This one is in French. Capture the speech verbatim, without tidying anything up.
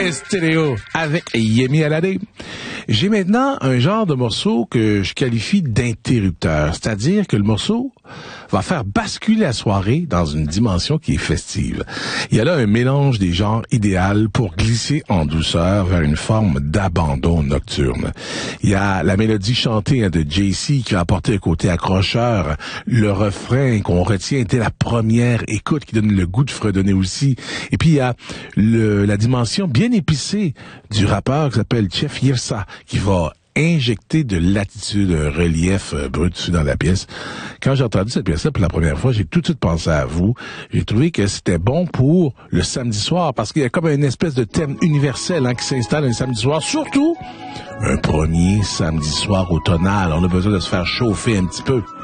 Stéréo avec Yemi Alade. J'ai maintenant un genre de morceau que je qualifie d'interrupteur, c'est-à-dire que le morceau va faire basculer la soirée dans une dimension qui est festive. Il y a là un mélange des genres idéal pour glisser en douceur vers une forme d'abandon nocturne. Il y a la mélodie chantée hein, de Jay Z qui va apporter un côté accrocheur, le refrain qu'on retient dès la première écoute qui donne le goût de fredonner aussi. Et puis il y a le, la dimension bien épicée du rappeur qui s'appelle Chef Yirsa qui va injecter de l'attitude, un relief euh, brut dessus dans la pièce. Quand j'ai entendu cette pièce-là pour la première fois, j'ai tout de suite pensé à vous. J'ai trouvé que c'était bon pour le samedi soir parce qu'il y a comme une espèce de thème universel hein, qui s'installe un samedi soir, surtout un premier samedi soir automnal. On a besoin de se faire chauffer un petit peu.